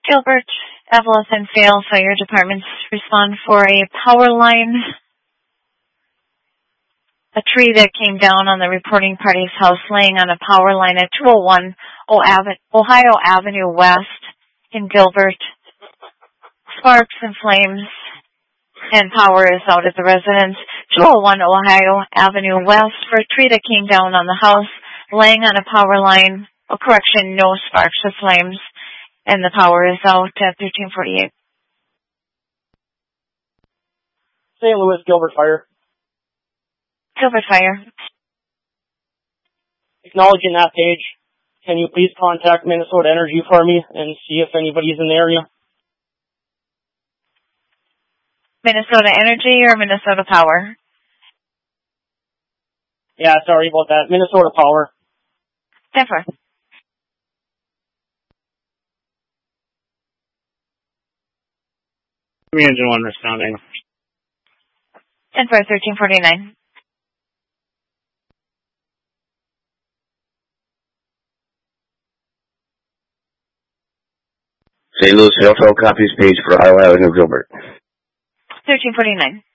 Gilbert, Evelyn, and Vale Fire Departments respond for a power line. A tree that came down on the reporting party's house laying on a power line at 201 Ohio Avenue West in Gilbert. Sparks and flames and power is out at the residence. 201 Ohio Avenue West for a tree that came down on the house laying on a power line. Correction, no sparks or flames. And the power is out at 1348. St. Louis, Gilbert Fire. Gilbert Fire. Acknowledging that page, can you please contact Minnesota Energy for me and see if anybody's in the area? Minnesota Energy or Minnesota Power? Yeah, sorry about that. Minnesota Power. 10-4. Engine 1 responding. 10-4, 1349. St. Louis Hillfeld copies page for Ohio Avenue, Gilbert. 1349.